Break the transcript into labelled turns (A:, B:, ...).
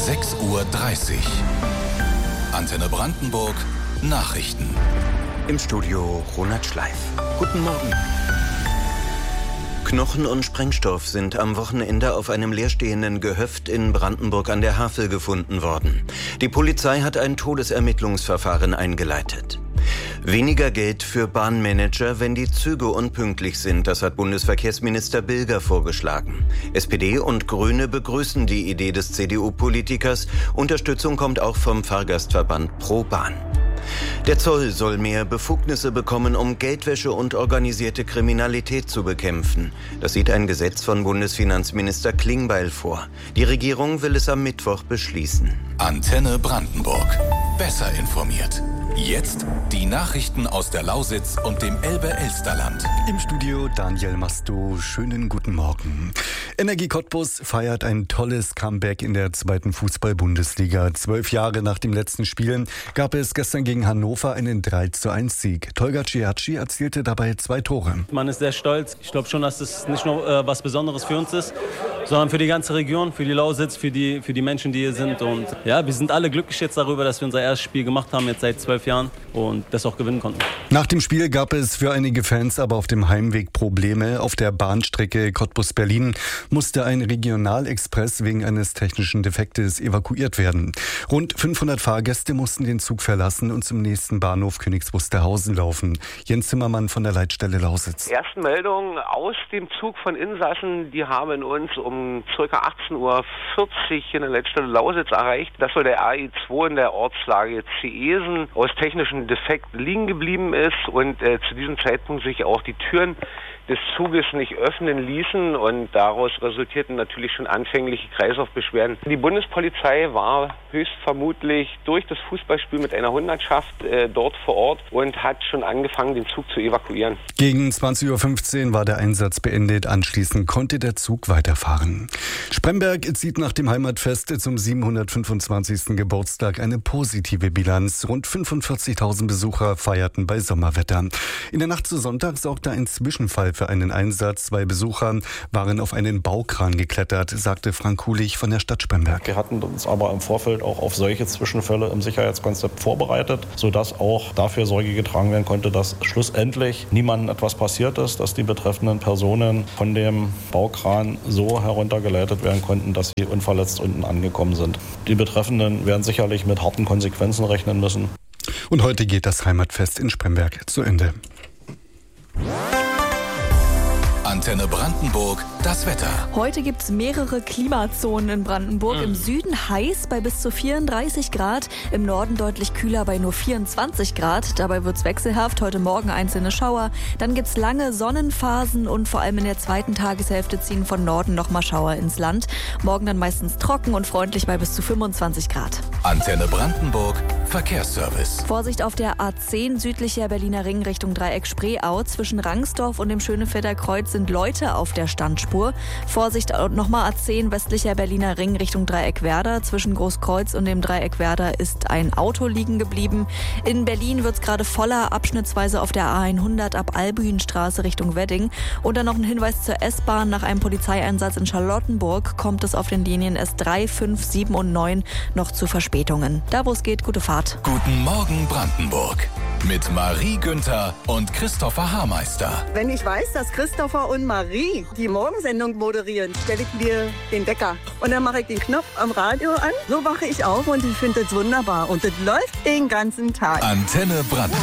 A: 6:30 Uhr. Antenne Brandenburg Nachrichten.
B: Im Studio Ronald Schleif. Guten Morgen. Knochen und Sprengstoff sind am Wochenende auf einem leerstehenden Gehöft in Brandenburg an der Havel gefunden worden. Die Polizei hat ein Todesermittlungsverfahren eingeleitet. Weniger Geld für Bahnmanager, wenn die Züge unpünktlich sind, das hat Bundesverkehrsminister Bilger vorgeschlagen. SPD und Grüne begrüßen die Idee des CDU-Politikers. Unterstützung kommt auch vom Fahrgastverband Pro Bahn. Der Zoll soll mehr Befugnisse bekommen, um Geldwäsche und organisierte Kriminalität zu bekämpfen. Das sieht ein Gesetz von Bundesfinanzminister Klingbeil vor. Die Regierung will es am Mittwoch beschließen.
A: Antenne Brandenburg. Besser informiert. Jetzt die Nachrichten aus der Lausitz und dem Elbe-Elsterland.
C: Im Studio Daniel Masto. Schönen guten Morgen. Energie Cottbus feiert ein tolles Comeback in der 2. Fußball-Bundesliga. 12 Jahre nach dem letzten Spiel gab es gestern gegen Hannover einen 3:1-Sieg. Tolga Ciacci erzielte dabei 2 Tore.
D: Man ist sehr stolz. Ich glaube schon, dass es nicht nur was Besonderes für uns ist, sondern für die ganze Region, für die Lausitz, für die Menschen, die hier sind. Und ja, wir sind alle glücklich jetzt darüber, dass wir unser erstes Spiel gemacht haben, jetzt seit 12 Jahren und das auch gewinnen konnten.
C: Nach dem Spiel gab es für einige Fans aber auf dem Heimweg Probleme. Auf der Bahnstrecke Cottbus-Berlin musste ein Regionalexpress wegen eines technischen Defektes evakuiert werden. Rund 500 Fahrgäste mussten den Zug verlassen und zum nächsten Bahnhof Königs Wusterhausen laufen. Jens Zimmermann von der Leitstelle Lausitz.
E: Ersten Meldungen aus dem Zug von Insassen, die haben uns um ca. 18:40 Uhr in der Leitstelle Lausitz erreicht, dass so der RE2 in der Ortslage Zeesen aus technischem Defekt liegen geblieben ist und zu diesem Zeitpunkt sich auch die Türen des Zuges nicht öffnen ließen und daraus resultierten natürlich schon anfängliche Kreislaufbeschwerden. Die Bundespolizei war höchstvermutlich durch das Fußballspiel mit einer Hundertschaft dort vor Ort und hat schon angefangen, den Zug zu evakuieren.
C: Gegen 20:15 Uhr war der Einsatz beendet. Anschließend konnte der Zug weiterfahren. Spremberg zieht nach dem Heimatfest zum 725. Geburtstag eine positive Bilanz. Rund 45.000 Besucher feierten bei Sommerwetter. In der Nacht zu Sonntag sorgte ein Zwischenfall für einen Einsatz. 2 Besucher waren auf einen Baukran geklettert, sagte Frank Kulich von der Stadt Spremberg.
F: Wir hatten uns aber im Vorfeld auch auf solche Zwischenfälle im Sicherheitskonzept vorbereitet, sodass auch dafür Sorge getragen werden konnte, dass schlussendlich niemandem etwas passiert ist, dass die betreffenden Personen von dem Baukran so heruntergeleitet werden konnten, dass sie unverletzt unten angekommen sind. Die Betreffenden werden sicherlich mit harten Konsequenzen rechnen müssen.
C: Und heute geht das Heimatfest in Spremberg zu Ende.
A: Antenne Brandenburg, das Wetter.
G: Heute gibt es mehrere Klimazonen in Brandenburg. Im Süden heiß bei bis zu 34 Grad, im Norden deutlich kühler bei nur 24 Grad. Dabei wird es wechselhaft, heute Morgen einzelne Schauer. Dann gibt es lange Sonnenphasen und vor allem in der zweiten Tageshälfte ziehen von Norden nochmal Schauer ins Land. Morgen dann meistens trocken und freundlich bei bis zu 25 Grad.
A: Antenne Brandenburg, Verkehrsservice.
G: Vorsicht auf der A10 südlicher Berliner Ring Richtung Dreieck Spreeau. Zwischen Rangsdorf und dem Schönefelder Kreuz sind Leute auf der Standspur. Vorsicht nochmal A10 westlicher Berliner Ring Richtung Dreieck Werder. Zwischen Großkreuz und dem Dreieck Werder ist ein Auto liegen geblieben. In Berlin wird es gerade voller, abschnittsweise auf der A100 ab Albüenstraße Richtung Wedding. Und dann noch ein Hinweis zur S-Bahn. Nach einem Polizeieinsatz in Charlottenburg kommt es auf den Linien S3, 5, 7 und 9 noch zu Verspätungen. Da wo es geht, gute Fahrt.
A: Guten Morgen Brandenburg. Mit Marie Günther und Christopher Haarmeister.
H: Wenn ich weiß, dass Christopher und Marie die Morgensendung moderieren, stelle ich mir den Wecker. Und dann mache ich den Knopf am Radio an. So wache ich auf und ich finde es wunderbar. Und das läuft den ganzen Tag.
A: Antenne Brandenburg.